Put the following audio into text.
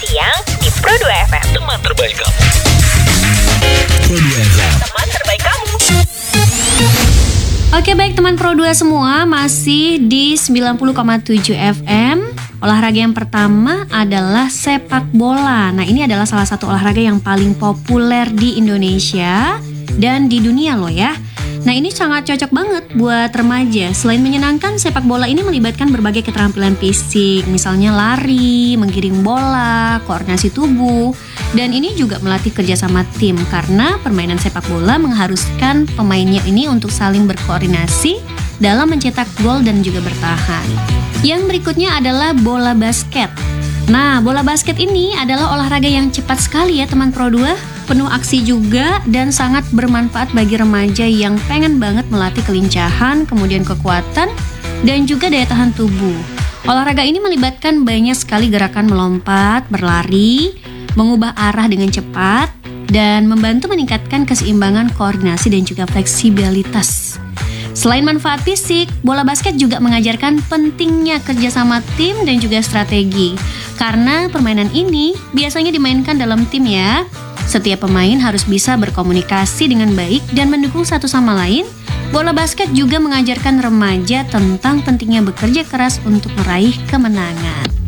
siang di Pro 2 FM. Teman terbaik kamu. Pro 2 FM. Teman terbaik kamu. Oke, baik teman Pro 2 semua, masih di 90,7 FM. Olahraga yang pertama adalah sepak bola. Nah, ini adalah salah satu olahraga yang paling populer di Indonesia dan di dunia loh ya. Nah, ini sangat cocok banget buat remaja. Selain menyenangkan, sepak bola ini melibatkan berbagai keterampilan fisik, misalnya lari, menggiring bola, koordinasi tubuh, dan ini juga melatih kerjasama tim karena permainan sepak bola mengharuskan pemainnya ini untuk saling berkoordinasi dalam mencetak gol dan juga bertahan. Yang berikutnya adalah bola basket. Nah, bola basket ini adalah olahraga yang cepat sekali ya teman Pro 2. Penuh aksi juga dan sangat bermanfaat bagi remaja yang pengen banget melatih kelincahan, kemudian kekuatan, dan juga daya tahan tubuh. Olahraga ini melibatkan banyak sekali gerakan melompat, berlari, mengubah arah dengan cepat, dan membantu meningkatkan keseimbangan koordinasi dan juga fleksibilitas. Selain manfaat fisik, bola basket juga mengajarkan pentingnya kerjasama tim dan juga strategi. Karena permainan ini biasanya dimainkan dalam tim ya. Setiap pemain harus bisa berkomunikasi dengan baik dan mendukung satu sama lain. Bola basket juga mengajarkan remaja tentang pentingnya bekerja keras untuk meraih kemenangan.